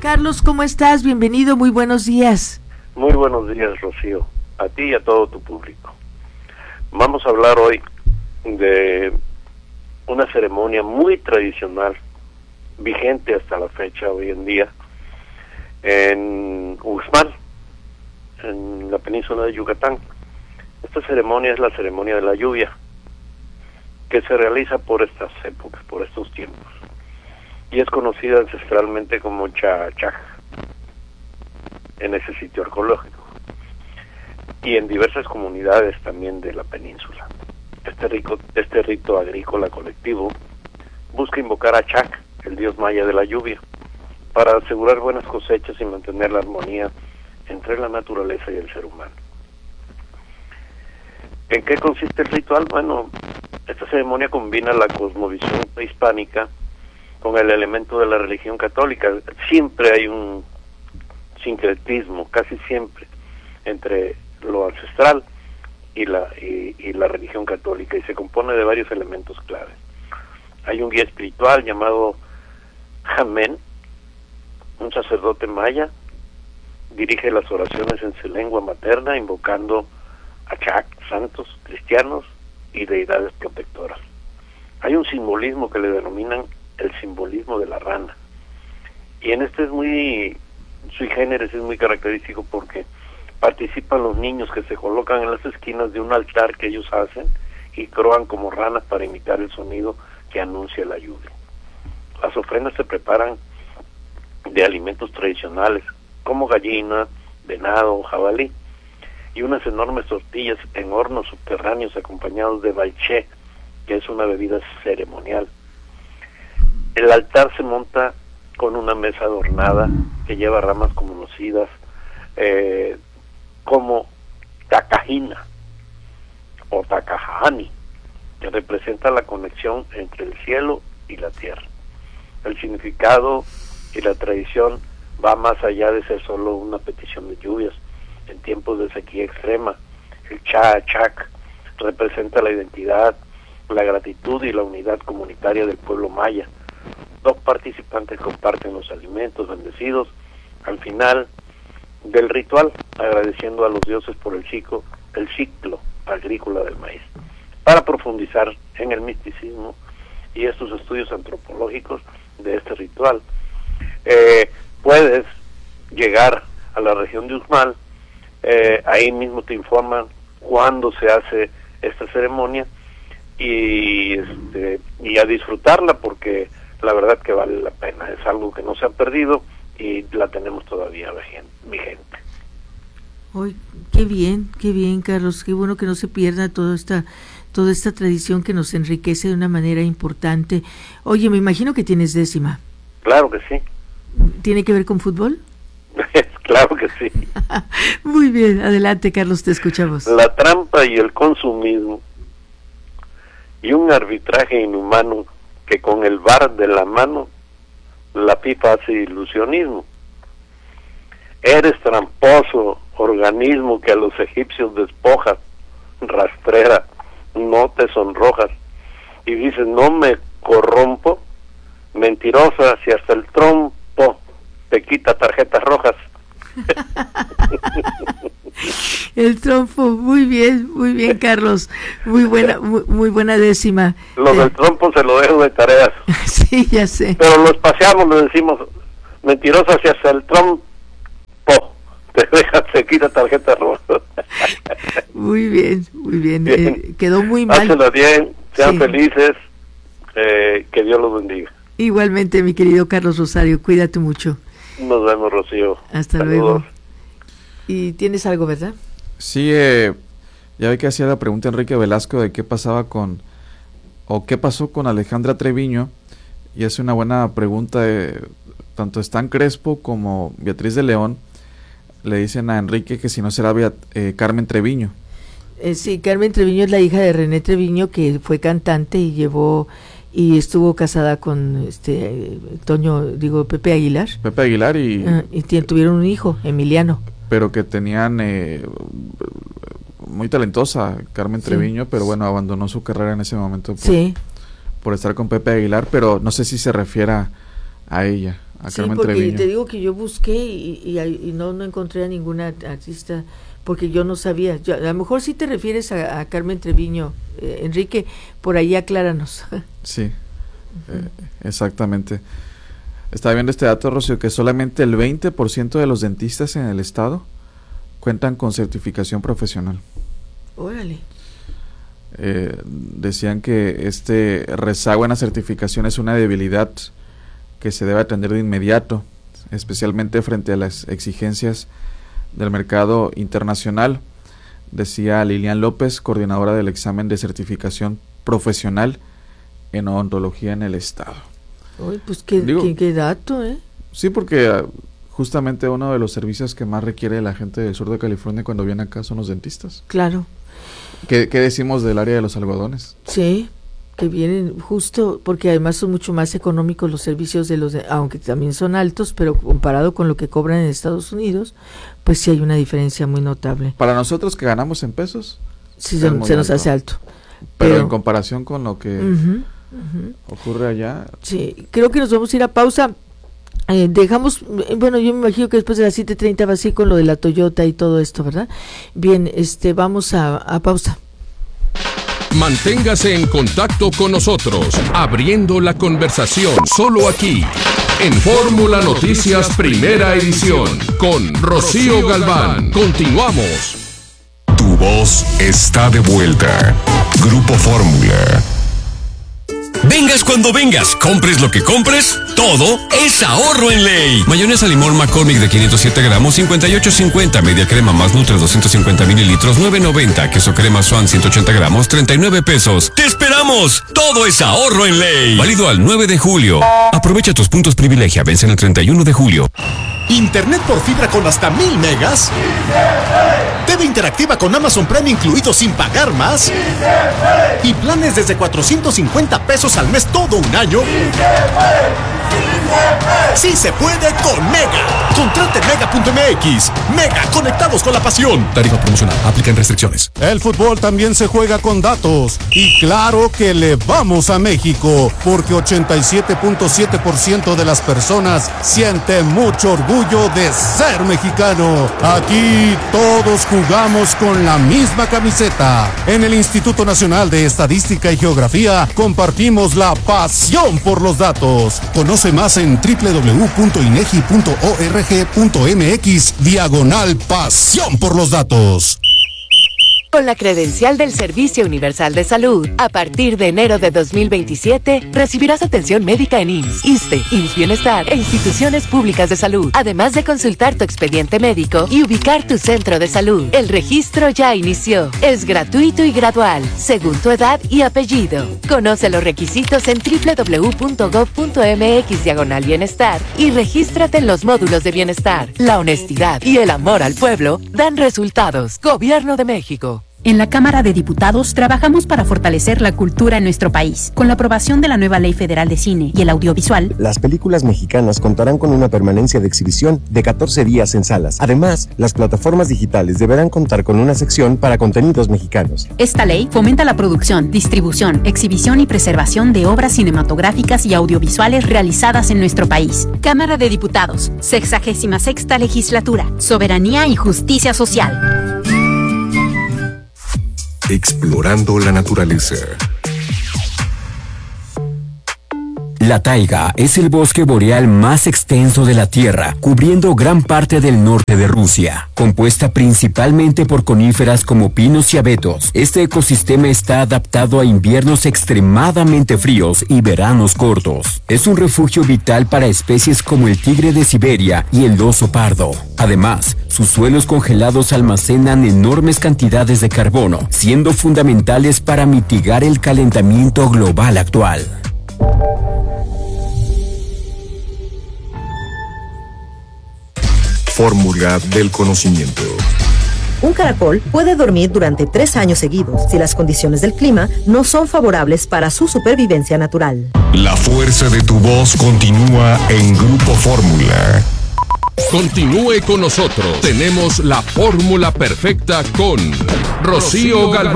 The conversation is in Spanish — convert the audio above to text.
Carlos, ¿cómo estás? Bienvenido, muy buenos días. Muy buenos días, Rocío, a ti y a todo tu público. Vamos a hablar hoy de una ceremonia muy tradicional, vigente hasta la fecha hoy en día, en Uxmal, en la península de Yucatán. Esta ceremonia es la ceremonia de la lluvia, que se realiza por estas épocas, por estos tiempos, y es conocida ancestralmente como Chachaj en ese sitio arqueológico y en diversas comunidades también de la península. Este rito agrícola colectivo busca invocar a Chac, el dios maya de la lluvia, para asegurar buenas cosechas y mantener la armonía entre la naturaleza y el ser humano. ¿En qué consiste el ritual? Bueno, esta ceremonia combina la cosmovisión prehispánica con el elemento de la religión católica. Siempre hay un sincretismo, casi siempre, entre lo ancestral y la religión católica, y se compone de varios elementos claves. Hay un guía espiritual llamado Jamén, un sacerdote maya, dirige las oraciones en su lengua materna, invocando a Chac, santos, cristianos y deidades protectoras. Hay un simbolismo que le denominan el simbolismo de la rana, y en este es muy sui generis, es muy característico porque participan los niños que se colocan en las esquinas de un altar que ellos hacen y croan como ranas para imitar el sonido que anuncia la lluvia. Las ofrendas se preparan de alimentos tradicionales como gallina, venado, jabalí, y unas enormes tortillas en hornos subterráneos acompañados de baiché, que es una bebida ceremonial. El altar se monta con una mesa adornada que lleva ramas conocidas como takahina o takahani, que representa la conexión entre el cielo y la tierra. El significado y la tradición va más allá de ser solo una petición de lluvias. En tiempos de sequía extrema, el Chachaj representa la identidad, la gratitud y la unidad comunitaria del pueblo maya. Dos participantes comparten los alimentos bendecidos al final del ritual, agradeciendo a los dioses por el ciclo agrícola del maíz. Para profundizar en el misticismo y estos estudios antropológicos de este ritual, puedes llegar a la región de Uxmal. Ahí mismo te informan cuándo se hace esta ceremonia y a disfrutarla, porque la verdad que vale la pena. Es algo que no se ha perdido y la tenemos todavía vigente. Uy, qué bien, Carlos, qué bueno que no se pierda toda esta tradición que nos enriquece de una manera importante. Oye, me imagino que tienes décima. Claro que sí. ¿Tiene que ver con fútbol? Claro que sí. Muy bien, adelante, Carlos, te escuchamos. La trampa y el consumismo y un arbitraje inhumano que con el VAR de la mano la FIFA hace ilusionismo. Eres tramposo, organismo que a los egipcios despojas, rastrera, no te sonrojas, y dices no me corrompo, mentirosa, si hasta el trompo te quita tarjetas rojas. El trompo, muy bien, Carlos, muy buena décima. Lo del trompo se lo dejo de tareas. Sí, ya sé. Pero los paseamos, le decimos mentirosa si hasta el trompo te quita tarjeta roja. Muy bien. Quedó muy mal. Hácelo bien, sean felices, que Dios los bendiga. Igualmente, mi querido Carlos Rosario, cuídate mucho. Nos vemos, Rocío. Hasta luego. ¿Y tienes algo, verdad? Sí, ya ve que hacía la pregunta Enrique Velasco de qué pasaba qué pasó con Alejandra Treviño, y es una buena pregunta. Tanto Stan Crespo como Beatriz de León le dicen a Enrique que si no será Carmen Treviño. Sí, Carmen Treviño es la hija de René Treviño, que fue cantante y estuvo casada con Pepe Aguilar. Pepe Aguilar y tuvieron un hijo, Emiliano. Pero que tenían muy talentosa Carmen Treviño, pero bueno, abandonó su carrera en ese momento por estar con Pepe Aguilar, pero no sé si se refiera a ella, Carmen porque Treviño. te digo que yo busqué y no encontré a ninguna artista, porque yo no sabía. A lo mejor sí te refieres a Carmen Treviño, Enrique, por ahí acláranos. Sí, exactamente. Estaba viendo este dato, Rocío, que solamente el 20% de los dentistas en el estado cuentan con certificación profesional. Órale. Decían que este rezago en la certificación es una debilidad que se debe atender de inmediato, especialmente frente a las exigencias del mercado internacional, decía Lilian López, coordinadora del examen de certificación profesional en odontología en el estado. Uy, pues qué dato, ¿eh? Sí, porque justamente uno de los servicios que más requiere la gente del sur de California cuando viene acá son los dentistas. Claro. ¿Qué decimos del área de los algodones? Sí, que vienen justo porque además son mucho más económicos los servicios aunque también son altos, pero comparado con lo que cobran en Estados Unidos, pues sí hay una diferencia muy notable. Para nosotros que ganamos en pesos, sí se nos hace alto. Pero en comparación con lo que ocurre allá... Sí, creo que nos vamos a ir a pausa. Dejamos, bueno, yo me imagino que después de las 7:30 va a ser con lo de la Toyota y todo esto, ¿verdad? Bien, vamos a pausa. Manténgase en contacto con nosotros, abriendo la conversación, solo aquí, en Fórmula Noticias Primera Edición, con Rocío Galván. Continuamos. Tu voz está de vuelta. Grupo Fórmula. Vengas cuando vengas, compres lo que compres, todo es ahorro en ley. Mayonesa limón McCormick de 507 gramos, 58.50. Media crema más Nutre 250 mililitros, 9.90. Queso crema Swan 180 gramos, 39 pesos. ¡Te esperamos! Todo es ahorro en ley. Válido al 9 de julio. Aprovecha tus puntos privilegia, vencen el 31 de julio. ¿Internet por fibra con hasta 1000 megas? TV interactiva con Amazon Prime incluido sin pagar más. Y planes desde 450 pesos al mes todo un año. Sí se puede con Mega. Contrate Mega.mx. Mega, conectados con la pasión. Tarifa promocional, aplican restricciones. El fútbol también se juega con datos. Y claro que le vamos a México, porque 87.7% de las personas sienten mucho orgullo de ser mexicano. Aquí todos jugamos con la misma camiseta. En el Instituto Nacional de Estadística y Geografía compartimos la pasión por los datos. Conoce más en www.inegi.org.mx/pasión por los datos. Con la credencial del Servicio Universal de Salud, a partir de enero de 2027, recibirás atención médica en IMSS, ISSSTE, IMSS Bienestar e instituciones públicas de salud, además de consultar tu expediente médico y ubicar tu centro de salud. El registro ya inició. Es gratuito y gradual, según tu edad y apellido. Conoce los requisitos en www.gov.mx/bienestar y regístrate en los módulos de bienestar. La honestidad y el amor al pueblo dan resultados. Gobierno de México. En la Cámara de Diputados trabajamos para fortalecer la cultura en nuestro país. Con la aprobación de la nueva Ley Federal de Cine y el Audiovisual, las películas mexicanas contarán con una permanencia de exhibición de 14 días en salas. Además, las plataformas digitales deberán contar con una sección para contenidos mexicanos. Esta ley fomenta la producción, distribución, exhibición y preservación de obras cinematográficas y audiovisuales realizadas en nuestro país. Cámara de Diputados, 66ª Legislatura, Soberanía y Justicia Social. Explorando la naturaleza. La taiga es el bosque boreal más extenso de la Tierra, cubriendo gran parte del norte de Rusia. Compuesta principalmente por coníferas como pinos y abetos, este ecosistema está adaptado a inviernos extremadamente fríos y veranos cortos. Es un refugio vital para especies como el tigre de Siberia y el oso pardo. Además, sus suelos congelados almacenan enormes cantidades de carbono, siendo fundamentales para mitigar el calentamiento global actual. Fórmula del conocimiento. Un caracol puede dormir durante 3 años seguidos si las condiciones del clima no son favorables para su supervivencia natural. La fuerza de tu voz continúa en Grupo Fórmula. Continúe con nosotros. Tenemos la fórmula perfecta con Rocío Galván.